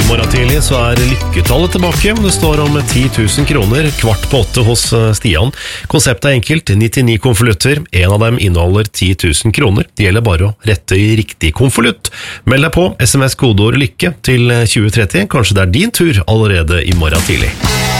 morgen tidlig så lykketallet tilbake. Det står om 10 000 kroner, 7:15 hos Stian. Konseptet enkelt, 99 konvolutter. En av dem inneholder 10 000 kroner. Det gjelder bare å rette i riktig konvolutt. Meld deg på, SMS kodeord lykke til 2030. Kanskje det din tur allerede i morgen tidlig.